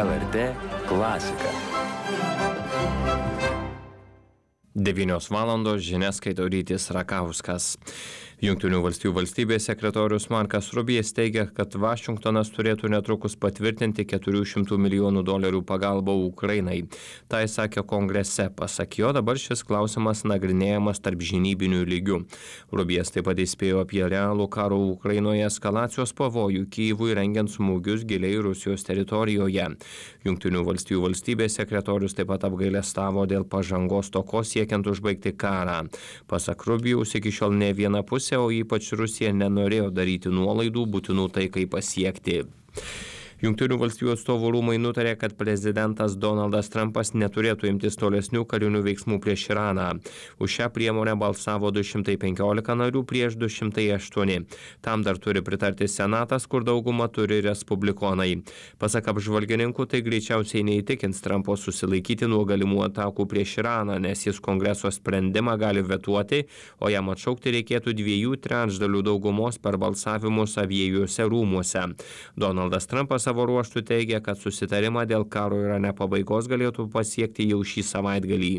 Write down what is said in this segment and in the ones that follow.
LRT klasika. 9 valandos žinias skaito Rytis Rakauskas. Jungtinių valstijų valstybės sekretorius Markas Rubijas teigia, kad Vašingtonas turėtų netrukus patvirtinti $400 milijonų pagalbą Ukrainai. Tai sakė kongrese. Pasak jo, dabar šis klausimas nagrinėjamas tarp žinybinių lygių. Rubijas taip pat įspėjo apie realų karo Ukrainoje eskalacijos pavojų Kyjivui rengiant smūgius giliai Rusijos teritorijoje. Jungtinių valstijų valstybės sekretorius taip pat apgailestavo dėl pažangos stokos siekiant užbaigti karą. Pasak Rubijaus, iki šiol ne viena pusė, o ypač Rusija nenorėjo daryti nuolaidų būtinų taikai pasiekti. Jungtinių valstijų atstovų rūmai nutarė, kad prezidentas Donaldas Trumpas neturėtų imtis tolesnių karinių veiksmų prieš Iraną. Už šią priemonę balsavo 215 narių prieš 208. Tam dar turi pritarti Senatas, kur daugumą turi respublikonai. Pasak apžvalgininkų, tai greičiausiai neįtikins Trumpo susilaikyti nuo galimų atakų prieš Iraną, nes jis Kongreso sprendimą gali vetuoti, o jam atšaukti reikėtų 2/3 daugumos per balsavimus abiejuose rūmuose. Donaldas Trumpas savo ruožtų teigia, kad susitarimą dėl karo Irane pabaigos galėtų pasiekti jau šį savaitgalį.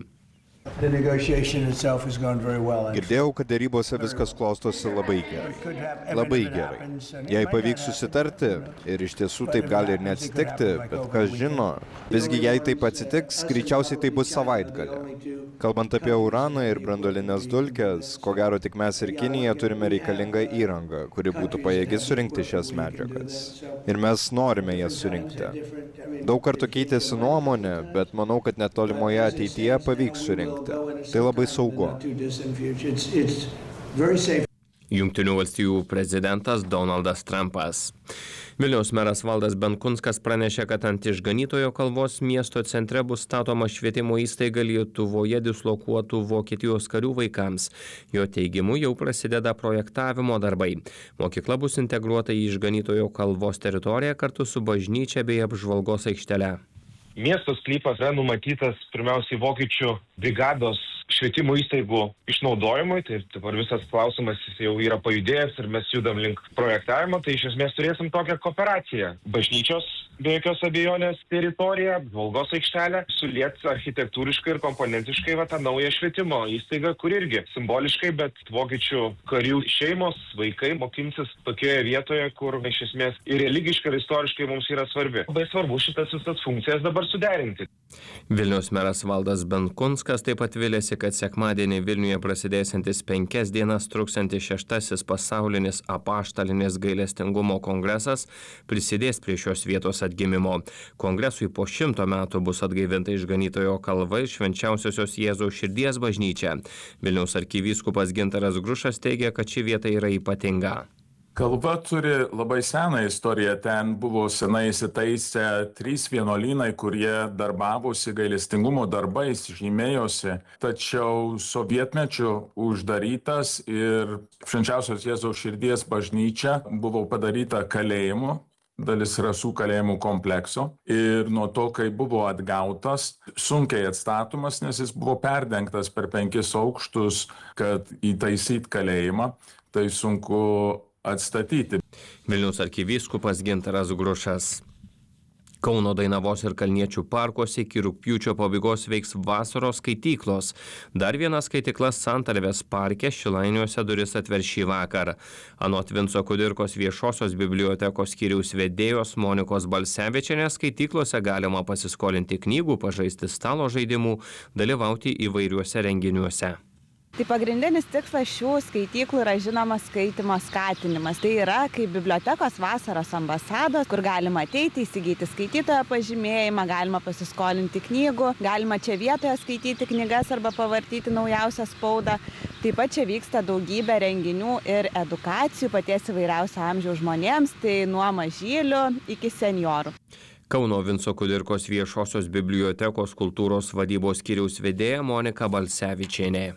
Girdėjau, kad dėrybose viskas klostosi labai gerai. Labai gerai. Jei pavyks susitarti, ir iš tiesų taip gali ir neatsitikti, bet kas žino, visgi jei taip atsitiks, greičiausiai tai bus savaitgalį. Kalbant apie uraną ir branduolinės dulkes, ko gero tik mes ir Kinija turime reikalingą įrangą, kuri būtų pajėgi surinkti šias medžiagas. Ir mes norime jas surinkti. Daug kartų keitėsi nuomonė, bet manau, kad netolimoje ateityje pavyks surinkti. Tai labai saugu. Jungtinių valstijų prezidentas Donaldas Trumpas. Vilniaus meras Valdas Benkunskas pranešė, kad ant Išganytojo kalvos miesto centre bus statoma švietimo įstaiga Lietuvoje dislokuotų Vokietijos karių vaikams. Jo teigimu jau prasideda projektavimo darbai. Mokykla bus integruota į Išganytojo kalvos teritoriją kartu su bažnyčia bei apžvalgos aikštele. Miesto sklypas yra numatytas pirmiausiai vokiečių brigados švietimo įstaigų išnaudojimui, tai dabar visas klausimas jau yra pajudėjęs ir mes judam link projektavimo, tai iš esmės turėsim tokią kooperaciją. Bažnyčios be jokios abejonės teritorija, apžvalgos aikštelė, suliet architektūriškai ir komponentiškai tą naują švietimo įstaigą, kur irgi simboliškai, bet vokiečių karių šeimos, vaikai mokinsis tokioje vietoje, kur iš esmės ir religiškai ir istoriškai mums yra svarbi. Labai svarbu šitas visas funkcijas dabar suderinti. Vilniaus meras Valdas Benkunskas taip pat viliasi, kad sekmadienį Vilniuje prasidėsiantis 5 dienas truksiantis 6. pasaulinis apaštalinis gailestingumo kongresas prisidės prie šios vietos atgimimo. Kongresui po 100 metų bus atgaivinta Išganytojo kalva ir Švenčiausiosios Jėzaus širdies bažnyčia. Vilniaus arkivyskupas Gintaras Grušas teigia, kad ši vieta yra ypatinga. Kalva turi labai seną istoriją. Ten buvo senai įsitaisę 3 vienuolynai, kurie darbavosi gailestingumo darbais, žymėjosi. Tačiau sovietmečiu uždarytas ir Švenčiausios Jėzaus širdies bažnyčia buvo padaryta kalėjimu, dalis rasų kalėjimų komplekso. Ir nuo to, kai buvo atgautas, sunkiai atstatomas, nes jis buvo perdengtas per 5 aukštus, kad įtaisyti kalėjimą. Tai sunku atstatyti. Vilniaus arkivyskupas Gintaras Grušas. Kauno Dainavos ir Kalniečių parkuose iki rugpjūčio pabaigos veiks vasaros skaityklos. Dar viena skaitykla Santarvės parke Šilainiuose duris atver šį vakar. Anot Vinco Kudirkos viešosios bibliotekos skyriaus vedėjos Monikos Balsevičienės skaityklose galima pasiskolinti knygų, pažaisti stalo žaidimų, dalyvauti įvairiuose renginiuose. Tai pagrindinis tikslas šių skaityklų yra žinomas skaitymo skatinimas. Tai yra kaip bibliotekos vasaros ambasados, kur galima ateiti, įsigyti skaitytojo pažymėjimą, galima pasiskolinti knygų, galima čia vietoje skaityti knygas arba pavartyti naujausią spaudą. Taip pat čia vyksta daugybė renginių ir edukacijų paties įvairiausio amžiaus žmonėms, tai nuo mažylių iki seniorų. Kauno Vinco Kudirkos viešosios bibliotekos kultūros vadybos skyriaus vedėja Monika Balsevičienė.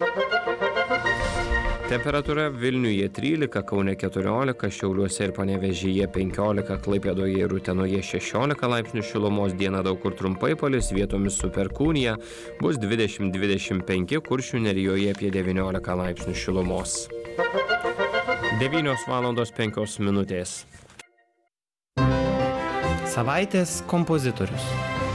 Temperatūra Vilniuje 13, Kaune 14, Šiauliuose ir Panevėžyje 15, Klaipėdoje ir Utenoje 16 laipsnių šilumos, dieną daug kur trumpai palis, vietomis su perkūnija, bus 20-25, Kuršių Nerijoje apie 19 laipsnių šilumos. 9:05. Savaitės kompozitorius.